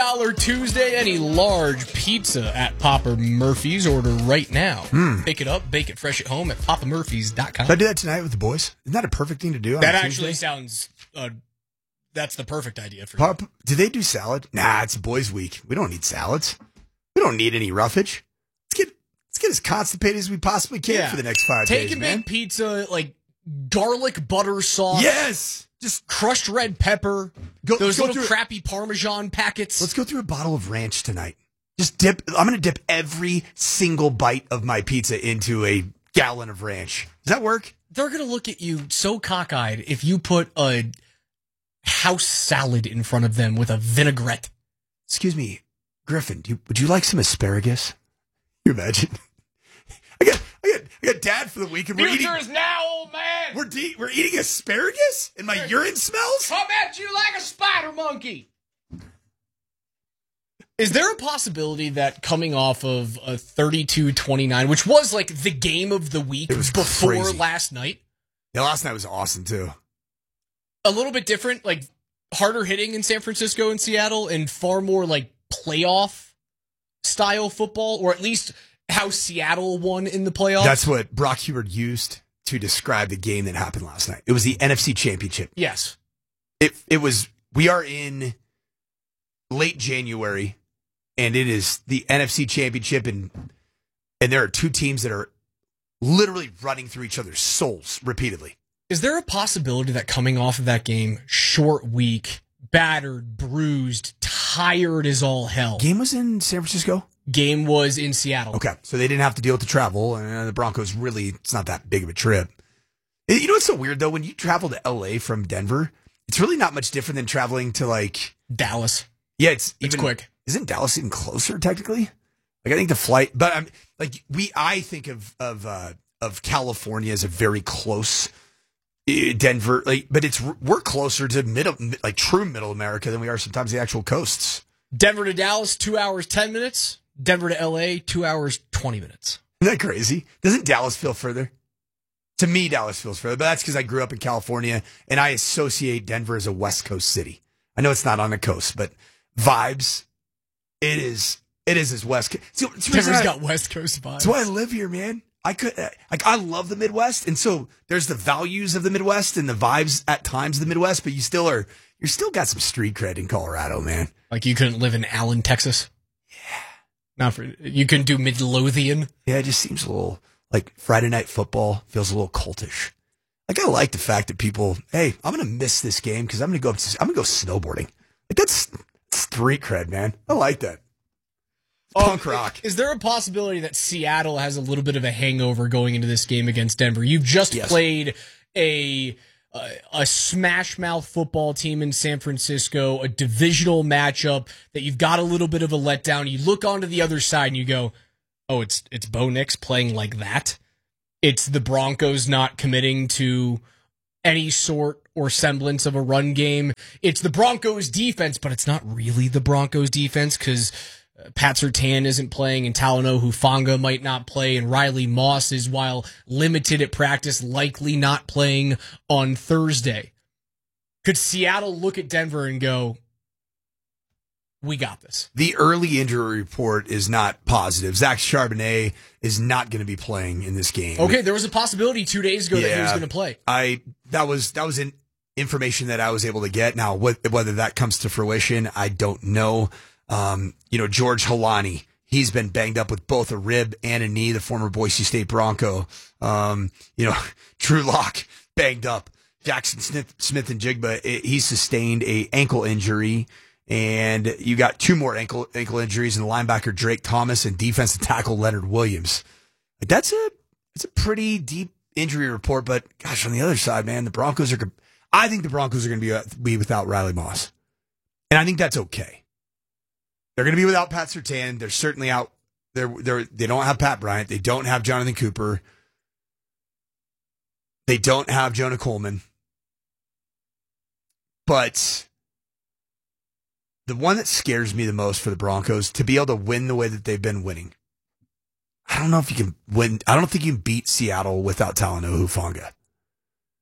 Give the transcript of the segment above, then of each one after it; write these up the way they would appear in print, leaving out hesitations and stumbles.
$10 Tuesday. Any large pizza at Papa Murphy's. Order right now. Pick it up, bake it fresh at home at papamurphys.com. Should I do that tonight with the boys? Isn't that a perfect thing to do on That a actually Tuesday? sounds... that's the perfect idea for you. Do they do salad? Nah, it's boys' week. We don't need salads. We don't need any roughage. Let's get as constipated as we possibly can for the next 5 days, Take and man. bake pizza, like garlic butter sauce. Yes! Just crushed red pepper. Those little crappy Parmesan packets. Let's go through a bottle of ranch tonight. Just dip. I'm going to dip every single bite of my pizza into a gallon of ranch. Does that work? They're going to look at you so cockeyed if you put a house salad in front of them with a vinaigrette. Excuse me, Griffin, would you like some asparagus? Can you imagine? I got Dad for the week, and Future's now, old man. We're eating asparagus, and my urine smells. Come at you like a spider monkey. Is there a possibility that coming off of a 32-29, which was like the game of the week before crazy. Last night? Yeah, last night was awesome too. A little bit different, like harder hitting in San Francisco and Seattle, and far more like playoff style football, or at least how Seattle won in the playoffs. That's what Brock Hubert used to describe the game that happened last night. It was the NFC Championship. Yes. It was, we are in late January, and it is the NFC Championship, and there are two teams that are literally running through each other's souls repeatedly. Is there a possibility that coming off of that game, short week, battered, bruised, tired as all hell? Game was in San Francisco? Game was in Seattle. Okay, so they didn't have to deal with the travel, and the Broncos really, it's not that big of a trip. You know what's so weird, though? When you travel to L.A. from Denver, it's really not much different than traveling to, like... Dallas. Yeah, it's quick. Isn't Dallas even closer, technically? Like, I think the flight... But, I think of California as a very close... Denver, but we're closer to true middle America than we are sometimes the actual coasts. Denver to Dallas, 2 hours, 10 minutes. Denver to LA, 2 hours, 20 minutes. Isn't that crazy? Doesn't Dallas feel further? To me, Dallas feels further, but that's because I grew up in California and I associate Denver as a West Coast city. I know it's not on the coast, but vibes, it is as West Coast. Denver's got West Coast vibes. That's why I live here, man. I love the Midwest, and so there's the values of the Midwest and the vibes at times of the Midwest, but you're still got some street cred in Colorado, man. Like you couldn't live in Allen, Texas? Yeah. You couldn't do Midlothian? Yeah, it just seems a little like Friday Night Football feels a little cultish. Like I like the fact that people, hey, I'm gonna miss this game because I'm gonna go snowboarding. Like that's street cred, man. I like that. Punk rock. Is there a possibility that Seattle has a little bit of a hangover going into this game against Denver? You've just played a smash mouth football team in San Francisco, a divisional matchup that you've got a little bit of a letdown. You look onto the other side and you go, oh, it's Bo Nix playing like that. It's the Broncos not committing to any sort or semblance of a run game. It's the Broncos defense, but it's not really the Broncos defense because Pat Surtain isn't playing, and Talanoa Hufanga might not play, and Riley Moss is, while limited at practice, likely not playing on Thursday. Could Seattle look at Denver and go, we got this? The early injury report is not positive. Zach Charbonnet is not going to be playing in this game. Okay, there was a possibility 2 days ago that he was going to play. That was information that I was able to get. Now, whether that comes to fruition, I don't know. George Holani, he's been banged up with both a rib and a knee, the former Boise State Bronco. Drew Lock banged up. Jackson Smith and Jigba, he sustained a ankle injury, and you got two more ankle injuries in the linebacker Drake Thomas and defensive tackle Leonard Williams. It's a pretty deep injury report, but gosh, on the other side, man, I think the Broncos are going to be without Riley Moss, and I think that's okay. They're going to be without Pat Surtain. They're certainly out. They don't have Pat Bryant. They don't have Jonathan Cooper. They don't have Jonah Coleman. But the one that scares me the most for the Broncos, to be able to win the way that they've been winning. I don't know if you can win. I don't think you can beat Seattle without Talanoa Hufanga.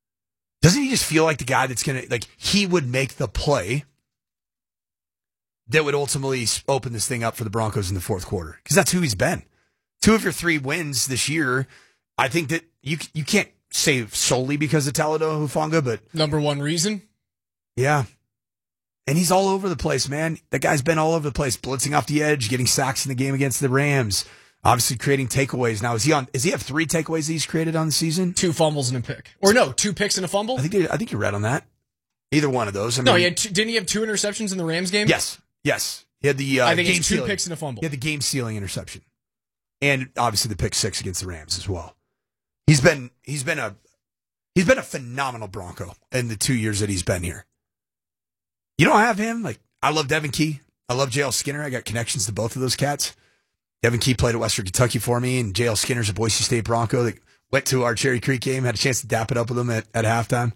Doesn't he just feel like the guy that's going to, he would make the play that would ultimately open this thing up for the Broncos in the fourth quarter, because that's who he's been. 2 of your 3 wins this year, I think that you can't say solely because of Talanoa Hufanga, but number one reason. Yeah. And he's all over the place, man. That guy's been all over the place, blitzing off the edge, getting sacks in the game against the Rams, obviously creating takeaways. Now, does he have 3 takeaways that he's created on the season? 2 fumbles and a pick. Or no, 2 picks and a fumble? I think you're right on that. Either one of those. No, didn't he have 2 interceptions in the Rams game? Yes. He had the I think game it's 2 sealing. picks and a fumble. He had the game-sealing interception. And obviously the pick 6 against the Rams as well. He's been a phenomenal Bronco in the 2 years that he's been here. You don't have him. Like, I love Devin Key. I love J.L. Skinner. I got connections to both of those cats. Devin Key played at Western Kentucky for me, and J.L. Skinner's a Boise State Bronco that went to our Cherry Creek game, had a chance to dap it up with them at halftime.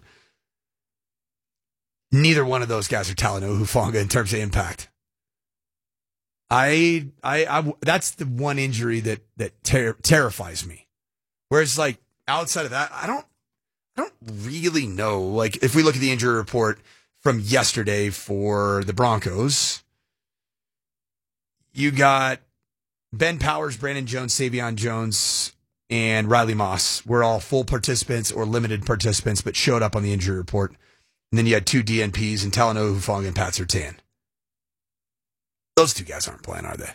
Neither one of those guys are Talanoa Hufanga in terms of impact. I that's the one injury that terrifies me. Whereas, like, outside of that, I don't really know. Like, if we look at the injury report from yesterday for the Broncos, you got Ben Powers, Brandon Jones, Savion Jones, and Riley Moss were all full participants or limited participants, but showed up on the injury report. And then you had 2 DNPs and Talanoa Hufanga and Pat Surtain. Those 2 guys aren't playing, are they?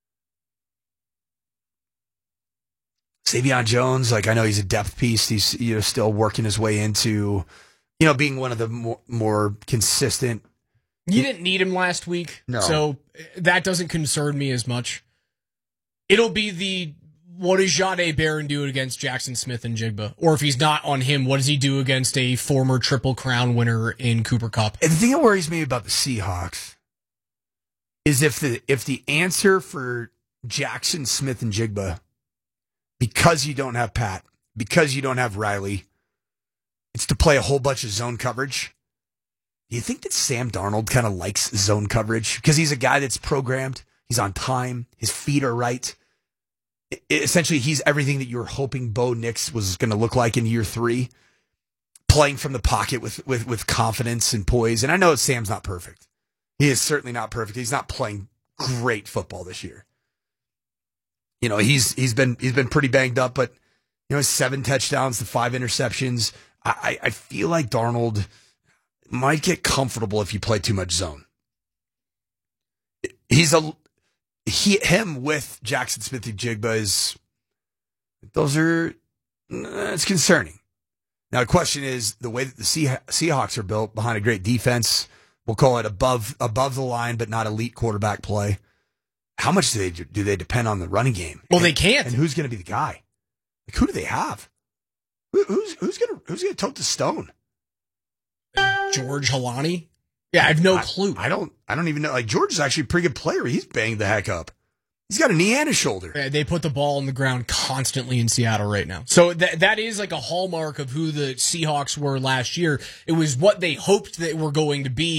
Savion Jones, like, I know he's a depth piece. He's still working his way into, being one of the more consistent. You didn't need him last week, no. So that doesn't concern me as much. It'll be what does Jahdae Barron do against Jackson Smith and Jigba? Or if he's not on him, what does he do against a former Triple Crown winner in Cooper Kupp? And the thing that worries me about the Seahawks is if the answer for Jackson Smith and Jigba, because you don't have Pat, because you don't have Riley, it's to play a whole bunch of zone coverage. Do you think that Sam Darnold kind of likes zone coverage? Because he's a guy that's programmed. He's on time. His feet are right. Essentially, he's everything that you were hoping Bo Nix was going to look like in year 3. Playing from the pocket with confidence and poise. And I know Sam's not perfect. He is certainly not perfect. He's not playing great football this year. He's been pretty banged up, but 7 touchdowns to 5 interceptions. I feel like Darnold might get comfortable if you play too much zone. Him with Jackson Smith and Jigba it's concerning. Now the question is the way that the Seahawks are built behind a great defense. We'll call it above the line, but not elite quarterback play. How much do they depend on the running game? Well, they can't. And who's going to be the guy? Like, who do they have? Who's going to tote the stone? George Holani? Yeah, I have no clue. I don't even know. Like, George is actually a pretty good player. He's banged the heck up. He's got a knee and a shoulder. They put the ball on the ground constantly in Seattle right now. So that is like a hallmark of who the Seahawks were last year. It was what they hoped they were going to be.